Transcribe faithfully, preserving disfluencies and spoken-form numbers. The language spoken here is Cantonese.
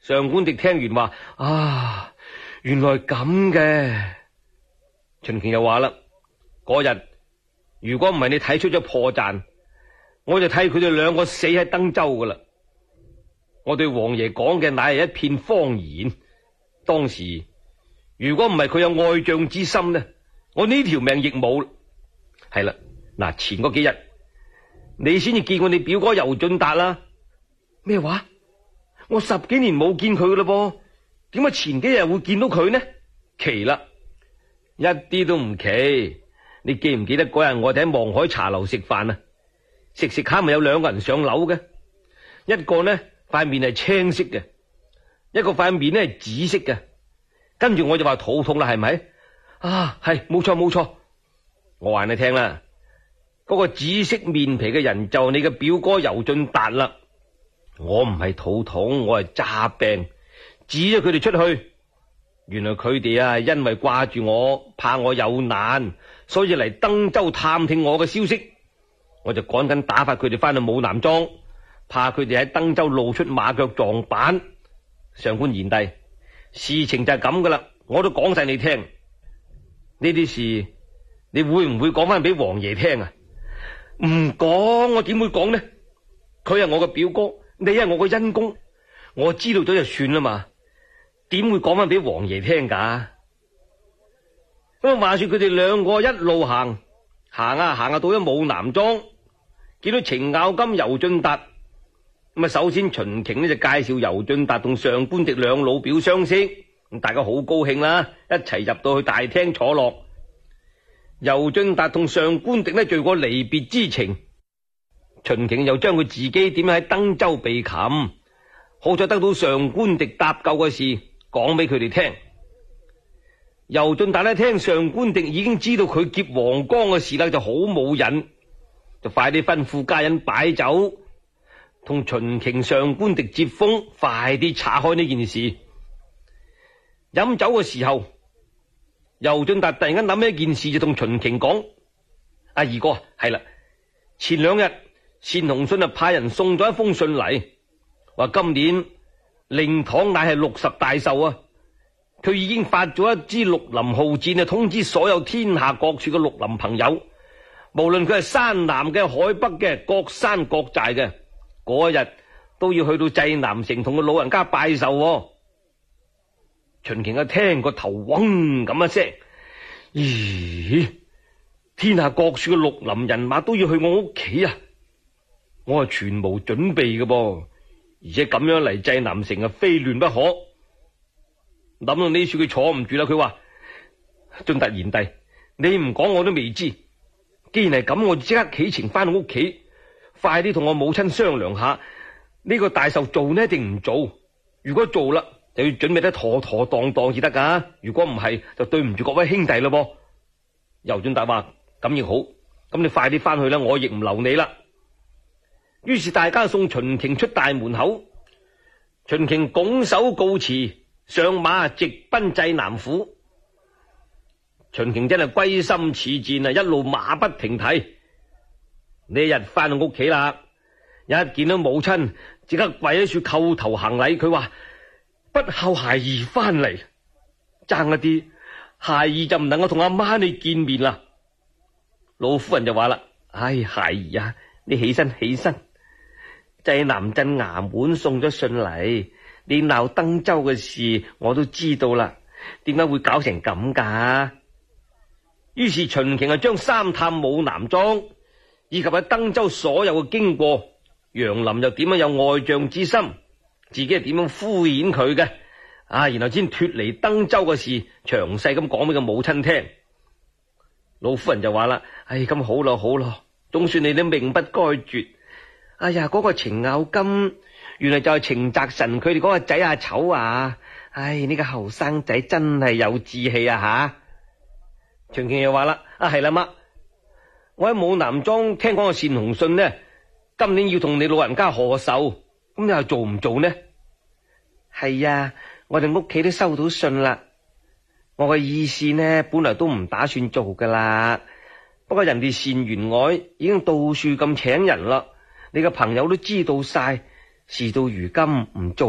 上官迪聽完話：啊，原來咁嘅。秦瓊又話啦：嗰日如果唔係你睇出咗破綻，我就替佢哋兩個死喺登州噶啦。我對王爺講嘅乃係一片謊言。當時如果唔係佢有愛將之心呢，我呢條命亦冇。係啦，嗱，前嗰幾日你先至見過你表哥尤俊達啦。咩話？我十幾年冇見佢噶啦噃，點解前幾日會見到佢呢？奇啦，一啲都唔奇。你記唔記得嗰日我哋喺望海茶樓食飯啊？食食下咪有兩個人上樓嘅，一個呢塊面係青色嘅，一個塊面呢係紫色嘅。跟住我就話肚痛啦，係咪？啊，係，冇錯冇錯。我話你聽啦，嗰個紫色面皮嘅人就係你嘅表哥尤俊達啦。我唔係肚痛，我係詐病，指咗佢哋出去。原來佢哋啊，因為掛住我，怕我有難，所以嚟登州探聽我嘅消息。我就趕緊打發佢哋翻去武南莊，怕佢哋喺登州露出馬腳撞板。上官賢弟，事情就係咁噶啦，我都講晒你聽。呢啲事你會唔會講翻俾王爺聽啊？唔講，我點會講呢？佢係我嘅表哥，你係我嘅恩公，我知道咗就算啦嘛，點會講翻俾王爺聽噶？咁話說佢哋兩個一路行行啊行啊，到咗武南莊，見到程咬金、尤俊達。咁啊，首先秦瓊呢就介紹尤俊達同上官迪兩老表相識，咁大家好高興啦，一齊入到去大廳坐落。尤俊達同上官迪呢敘過離別之情，秦瓊又將佢自己點樣喺登州被擒，好彩得到上官迪搭救嘅事講俾佢哋聽。尤俊達呢聽上官迪已經知道佢劫黃岡嘅事啦，就好冇癮，就快啲吩咐家人擺酒，同秦瓊、上官迪接風，快啲查開呢件事。飲酒嘅時候，尤俊達突然間諗起一件事，就同秦瓊講：阿二哥，係啦，前兩日單鴻信啊派人送咗一封信嚟，話今年令堂乃係六十大壽啊，佢已經發咗一支綠林號戰啊，通知所有天下各處嘅綠林朋友，無論佢係山南嘅、海北嘅、各山各寨嘅，嗰日都要去到濟南城同個老人家拜壽。秦瓊一聽個頭嗡咁一聲，咦？天下各處嘅綠林人馬都要去我屋企啊！我係全無準備嘅噃，而且咁樣嚟濟南城啊，非亂不可。諗到呢處佢坐唔住啦，佢話：俊達賢弟，你唔講我都未知。既然係咁，我即刻啟程翻到屋企，快啲同我母親商量下，呢個大壽做呢定唔做？如果做啦，就要準備得妥妥當當至得噶。如果唔係，就對唔住各位兄弟咯噃。尤俊達話：咁亦好，咁你快啲翻去啦，我亦唔留你啦。於是大家送秦瓊出大門口，秦瓊拱手告辭，上馬直奔濟南府。秦瓊真係歸心似箭啊，一路馬不停蹄。呢一日翻到屋企啦，一見到母親，即刻跪喺處叩頭行禮。佢話：不孝孩兒翻嚟，爭一啲，孩兒就唔能夠同阿媽你見面啦。老夫人就話啦：唉，孩兒啊，你起身起身。濟南鎮衙門送咗信嚟，你鬧登州嘅事我都知道啦，點解會搞成咁噶？於是秦瓊啊，將三探武南莊以及喺登州所有嘅經過，楊林又點樣有愛將之心，自己係點樣敷衍佢嘅啊，然後先脫離登州嘅事，詳細咁講俾個母親聽。老夫人就話啦：唉，咁好咯好咯，總算你都命不該絕。哎呀，嗰個程咬金原來就係程澤臣佢哋嗰個仔阿丑啊！唉，呢個後生仔真係有志氣啊吓！秦瓊又話啦：啊係啦媽，我喺武南莊聽講個單鴻信呢，今年要同你老人家賀壽，咁你又做唔做呢？係啊，我哋屋企都收到信啦。我嘅意思呢，本來都唔打算做噶啦，不過人哋單員外已經到處咁請人啦。你個朋友都知道晒，事到如今唔做。